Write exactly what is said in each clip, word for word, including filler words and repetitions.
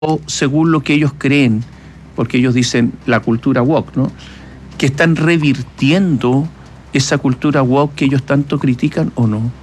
según lo que ellos creen, porque ellos dicen la cultura woke, ¿no? Que están revirtiendo esa cultura woke que ellos tanto critican, ¿o no?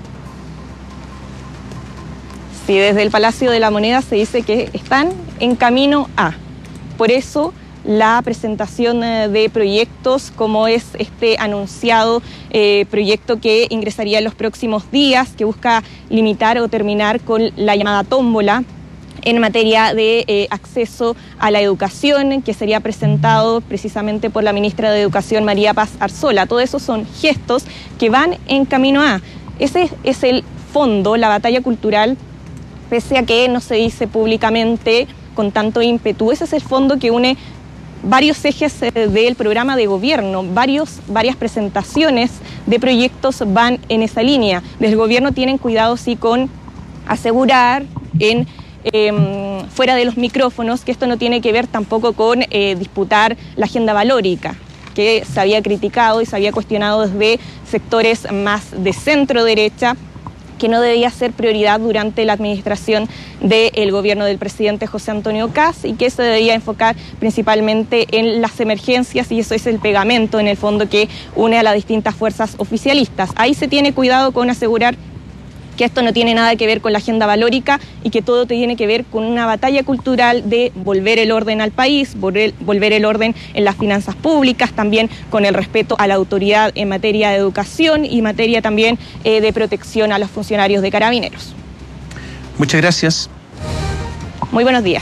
Sí, desde el Palacio de la Moneda se dice que están en camino a. Por eso la presentación de proyectos como es este anunciado eh, proyecto que ingresaría en los próximos días, que busca limitar o terminar con la llamada tómbola en materia de eh, acceso a la educación, que sería presentado precisamente por la ministra de Educación, María Paz Arzola. Todo eso son gestos que van en camino a. Ese es el fondo, la batalla cultural, pese a que no se dice públicamente con tanto ímpetu. Ese es el fondo que une varios ejes del programa de gobierno, varios, varias presentaciones de proyectos van en esa línea. Desde el gobierno tienen cuidado sí con asegurar en Eh, fuera de los micrófonos, que esto no tiene que ver tampoco con eh, disputar la agenda valórica, que se había criticado y se había cuestionado desde sectores más de centro derecha, que no debía ser prioridad durante la administración del gobierno del presidente José Antonio Kast y que se debía enfocar principalmente en las emergencias, y eso es el pegamento en el fondo que une a las distintas fuerzas oficialistas. Ahí se tiene cuidado con asegurar que esto no tiene nada que ver con la agenda valórica y que todo tiene que ver con una batalla cultural de volver el orden al país, volver, volver el orden en las finanzas públicas, también con el respeto a la autoridad en materia de educación y materia también eh, de protección a los funcionarios de Carabineros. Muchas gracias. Muy buenos días.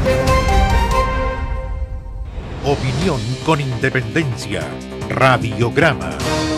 Opinión con independencia. Radiograma.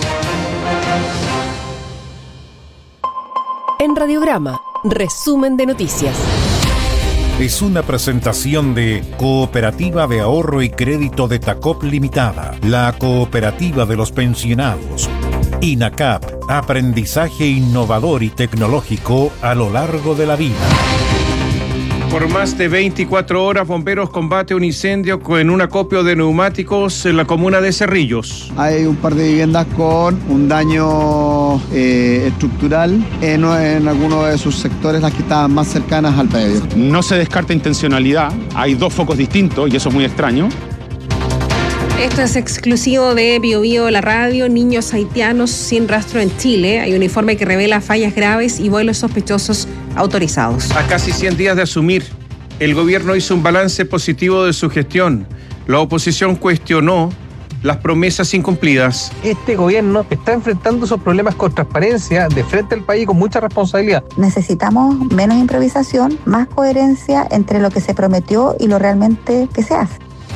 En Radiograma, resumen de noticias. Es una presentación de Cooperativa de Ahorro y Crédito de Tacop Limitada, la cooperativa de los pensionados. INACAP, aprendizaje innovador y tecnológico a lo largo de la vida. Por más de veinticuatro horas, bomberos combate un incendio en un acopio de neumáticos en la comuna de Cerrillos. Hay un par de viviendas con un daño eh, estructural en, en algunos de sus sectores, las que estaban más cercanas al predio. No se descarta intencionalidad, hay dos focos distintos y eso es muy extraño. Esto es exclusivo de Bio Bio, la radio. Niños haitianos sin rastro en Chile. Hay un informe que revela fallas graves y vuelos sospechosos autorizados. A casi cien días de asumir, el gobierno hizo un balance positivo de su gestión. La oposición cuestionó las promesas incumplidas. Este gobierno está enfrentando esos problemas con transparencia, de frente al país, con mucha responsabilidad. Necesitamos menos improvisación, más coherencia entre lo que se prometió y lo realmente que se hace.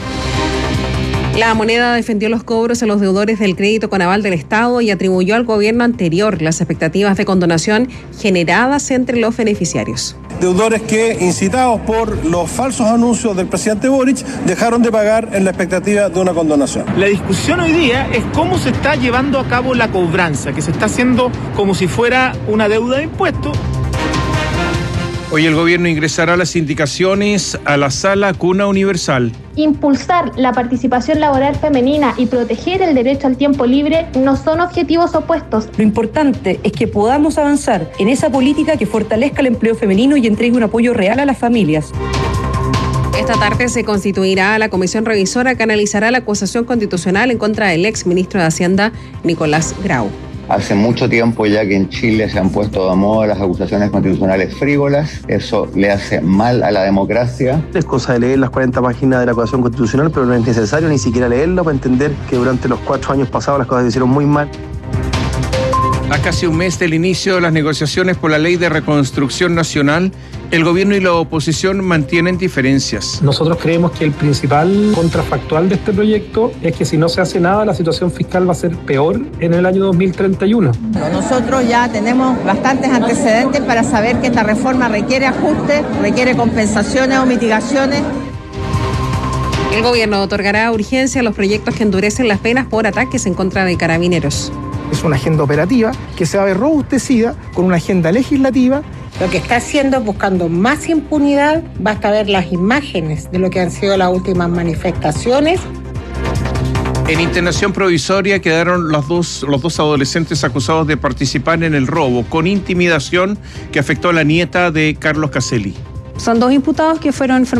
La Moneda defendió los cobros a los deudores del crédito con aval del Estado y atribuyó al gobierno anterior las expectativas de condonación generadas entre los beneficiarios. Deudores que, incitados por los falsos anuncios del presidente Boric, dejaron de pagar en la expectativa de una condonación. La discusión hoy día es cómo se está llevando a cabo la cobranza, que se está haciendo como si fuera una deuda de impuestos. Hoy el gobierno ingresará las indicaciones a la Sala Cuna Universal. Impulsar la participación laboral femenina y proteger el derecho al tiempo libre no son objetivos opuestos. Lo importante es que podamos avanzar en esa política que fortalezca el empleo femenino y entregue un apoyo real a las familias. Esta tarde se constituirá la comisión revisora que analizará la acusación constitucional en contra del ex ministro de Hacienda, Nicolás Grau. Hace mucho tiempo ya que en Chile se han puesto de moda las acusaciones constitucionales frívolas. Eso le hace mal a la democracia. Es cosa de leer las cuarenta páginas de la acusación constitucional, pero no es necesario ni siquiera leerlo para entender que durante los cuatro años pasados las cosas se hicieron muy mal. A casi un mes del inicio de las negociaciones por la Ley de Reconstrucción Nacional, el gobierno y la oposición mantienen diferencias. Nosotros creemos que el principal contrafactual de este proyecto es que si no se hace nada, la situación fiscal va a ser peor en el año dos mil treinta y uno. Nosotros ya tenemos bastantes antecedentes para saber que esta reforma requiere ajustes, requiere compensaciones o mitigaciones. El gobierno otorgará urgencia a los proyectos que endurecen las penas por ataques en contra de carabineros. Es una agenda operativa que se va a ver robustecida con una agenda legislativa. Lo que está haciendo es buscando más impunidad. Basta ver las imágenes de lo que han sido las últimas manifestaciones. En internación provisoria quedaron los dos, los dos adolescentes acusados de participar en el robo con intimidación que afectó a la nieta de Carlos Caselli. Son dos imputados que fueron